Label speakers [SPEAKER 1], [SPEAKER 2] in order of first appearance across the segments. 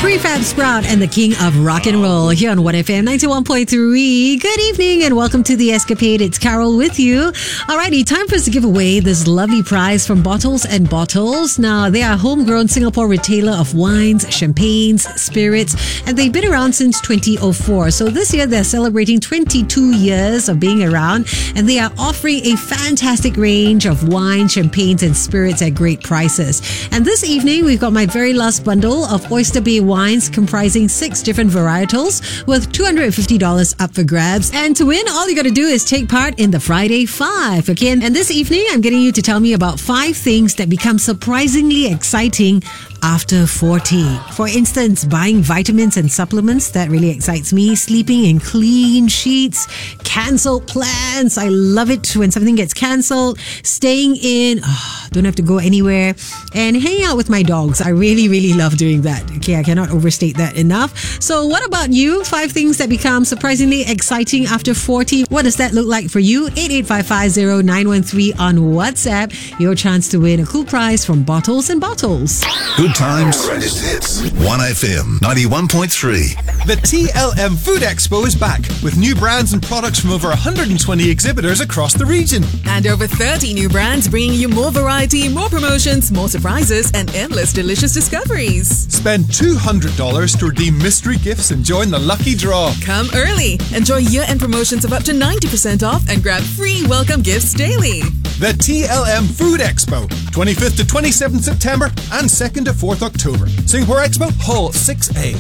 [SPEAKER 1] Prefab Sprout and the king of rock and roll here on 1FM 91.3. Good evening and welcome to The Escapade. It's Carol with you. Alrighty, time for us to give away this lovely prize from Bottles and Bottles. Now, they are a homegrown Singapore retailer of wines, champagnes, spirits, and they've been around since 2004. So this year, they're celebrating 22 years of being around, and they are offering a fantastic range of wine, champagnes, and spirits at great prices. And this evening, we've got my very last bundle of Oyster Bay wines comprising 6 different varietals with $250 up for grabs. And to win, all you got to do is take part in the Friday 5. Okay, and this evening, I'm getting you to tell me about 5 things that become surprisingly exciting after 40. For instance, buying vitamins and supplements, that really excites me. Sleeping in clean sheets, cancelled plans. I love it when something gets cancelled. Staying in, don't have to go anywhere. And hanging out with my dogs. I really, really love doing that. Okay, I cannot overstate that enough. So what about you? 5 things that become surprisingly exciting after 40. What does that look like for you? 88550913 on WhatsApp. Your chance to win a cool prize from Bottles and Bottles.
[SPEAKER 2] Good times. Greatest hits. 1FM 91.3.
[SPEAKER 3] The TLM Food Expo is back with new brands and products from over 120 exhibitors across the region.
[SPEAKER 4] And over 30 new brands bringing you more variety, more promotions, more surprises, and endless delicious discoveries.
[SPEAKER 3] Spend $200 to redeem mystery gifts and join the lucky draw.
[SPEAKER 4] Come early. Enjoy year-end promotions of up to 90% off and grab free welcome gifts daily.
[SPEAKER 3] The TLM Food Expo, 25th to 27th September and 2nd to 4th October. Singapore Expo, Hall 6A.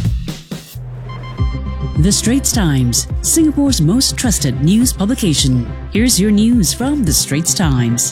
[SPEAKER 5] The Straits Times, Singapore's most trusted news publication. Here's your news from The Straits Times.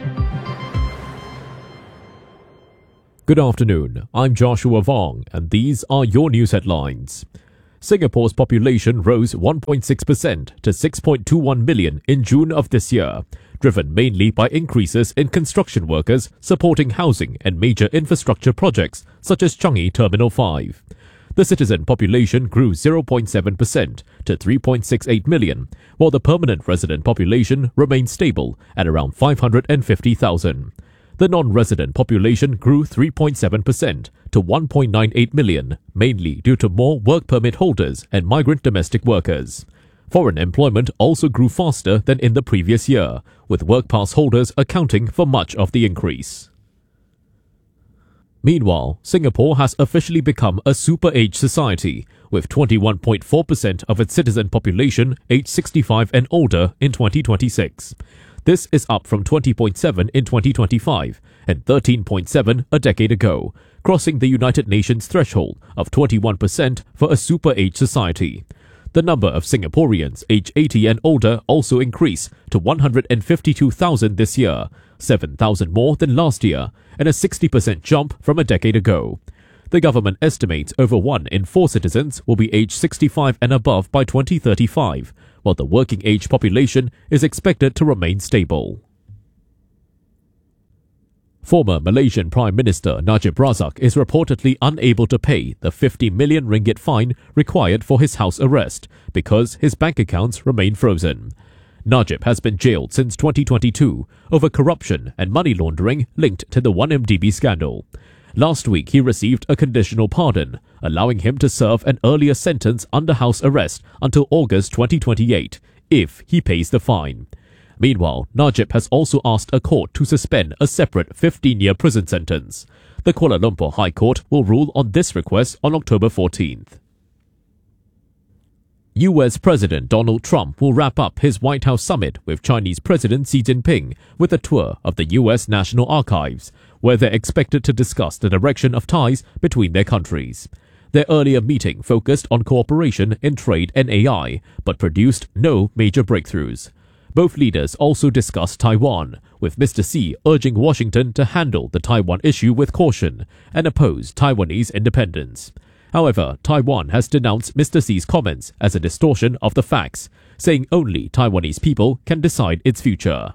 [SPEAKER 6] Good afternoon, I'm Joshua Vong, and these are your news headlines. Singapore's population rose 1.6% to 6.21 million in June of this year, driven mainly by increases in construction workers supporting housing and major infrastructure projects such as Changi Terminal 5. The citizen population grew 0.7% to 3.68 million, while the permanent resident population remained stable at around 550,000. The non-resident population grew 3.7% to 1.98 million, mainly due to more work permit holders and migrant domestic workers. Foreign employment also grew faster than in the previous year, with work pass holders accounting for much of the increase. Meanwhile, Singapore has officially become a super-age society, with 21.4% of its citizen population aged 65 and older in 2026. This is up from 20.7 in 2025 and 13.7 a decade ago, crossing the United Nations threshold of 21% for a super-age society. The number of Singaporeans aged 80 and older also increased to 152,000 this year, 7,000 more than last year, and a 60% jump from a decade ago. The government estimates over 1 in 4 citizens will be aged 65 and above by 2035, while the working age population is expected to remain stable. Former Malaysian Prime Minister Najib Razak is reportedly unable to pay the 50 million ringgit fine required for his house arrest because his bank accounts remain frozen. Najib has been jailed since 2022 over corruption and money laundering linked to the 1MDB scandal. Last week, he received a conditional pardon, allowing him to serve an earlier sentence under house arrest until August 2028, if he pays the fine. Meanwhile, Najib has also asked a court to suspend a separate 15-year prison sentence. The Kuala Lumpur High Court will rule on this request on October 14th. US President Donald Trump will wrap up his White House summit with Chinese President Xi Jinping with a tour of the US National Archives, where they're expected to discuss the direction of ties between their countries. Their earlier meeting focused on cooperation in trade and AI, but produced no major breakthroughs. Both leaders also discussed Taiwan, with Mr. Xi urging Washington to handle the Taiwan issue with caution and oppose Taiwanese independence. However, Taiwan has denounced Mr. Xi's comments as a distortion of the facts, saying only Taiwanese people can decide its future.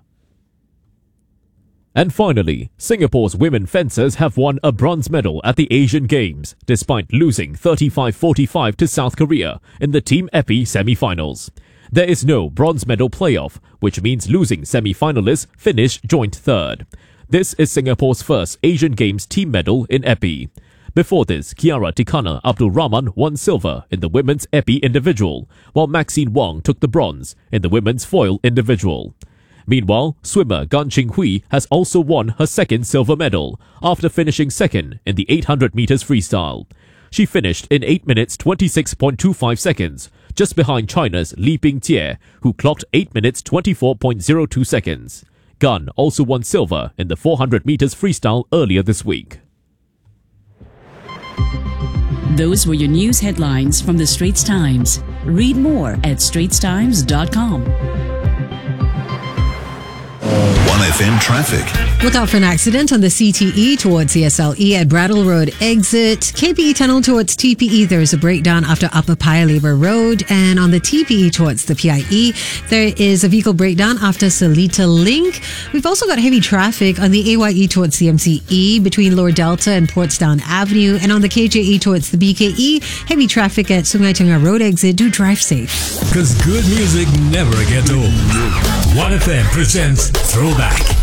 [SPEAKER 6] And finally, Singapore's women fencers have won a bronze medal at the Asian Games, despite losing 35-45 to South Korea in the Team Epi semi-finals. There is no bronze medal playoff, which means losing semi-finalists finish joint third. This is Singapore's first Asian Games team medal in Epi. Before this, Kiara Tikana Abdul Rahman won silver in the women's epee individual, while Maxine Wong took the bronze in the women's foil individual. Meanwhile, swimmer Gan Qinghui has also won her second silver medal after finishing second in the 800 meters freestyle. She finished in 8 minutes 26.25 seconds, just behind China's Li Bingjie, who clocked 8 minutes 24.02 seconds. Gan also won silver in the 400 meters freestyle earlier this week.
[SPEAKER 5] Those were your news headlines from the Straits Times. Read more at straitstimes.com.
[SPEAKER 2] 1FM traffic.
[SPEAKER 1] Look out for an accident on the CTE towards the SLE at Brattle Road exit. KPE tunnel towards TPE, there is a breakdown after Upper Paya Lebar Road. And on the TPE towards the PIE, there is a vehicle breakdown after Seletar Link. We've also got heavy traffic on the AYE towards the MCE between Lower Delta and Portsdown Avenue. And on the KJE towards the BKE, heavy traffic at Sungai Tengah Road exit. Do drive safe.
[SPEAKER 7] Because good music never gets old. 1FM presents Throwback.